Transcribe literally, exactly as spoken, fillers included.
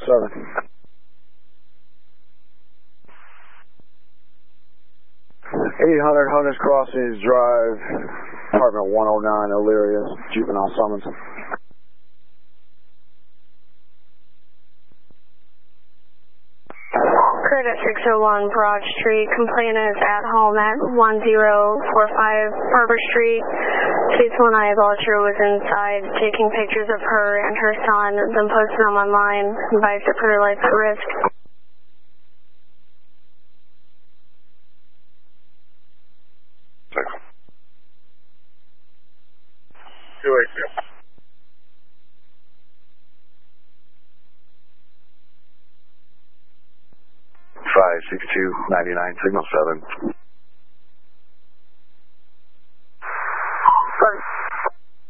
seven. eight hundred Hunters Crossings Drive, apartment one oh nine, Elyria, juvenile summons. Curtis six oh one Broad Street. Complainant is at home at one zero four five Barber Street. Faithful and idolater was inside taking pictures of her and her son, then posted them online. Advised to put her life at risk. two eight two. five six two nine nine, signal seven.